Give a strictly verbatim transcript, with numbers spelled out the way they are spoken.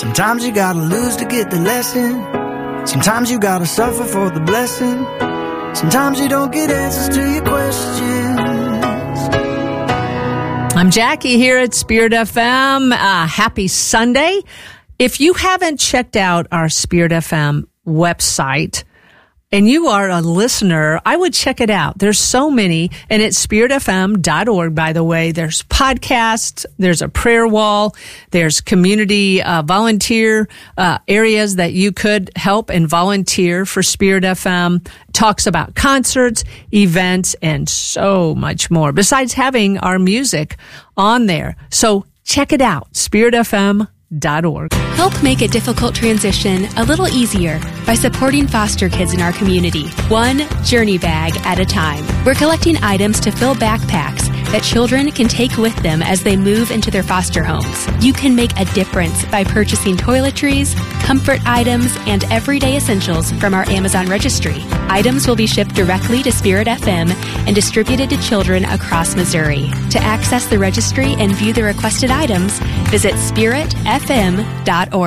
Sometimes you gotta lose to get the lesson. Sometimes you gotta suffer for the blessing. Sometimes you don't get answers to your questions. I'm Jackie here at Spirit F M. Uh, happy Sunday. If you haven't checked out our Spirit F M website, and you are a listener, I would check it out. There's so many, and it's spirit f m dot org, by the way. There's podcasts, there's a prayer wall, there's community uh, volunteer uh, areas that you could help and volunteer for Spirit F M. Talks about concerts, events, and so much more, besides having our music on there. So check it out, spirit f m dot org. Help make a difficult transition a little easier by supporting foster kids in our community, one journey bag at a time. We're collecting items to fill backpacks that children can take with them as they move into their foster homes. You can make a difference by purchasing toiletries, comfort items, and everyday essentials from our Amazon registry. Items will be shipped directly to Spirit F M and distributed to children across Missouri. To access the registry and view the requested items, visit spirit f m dot org.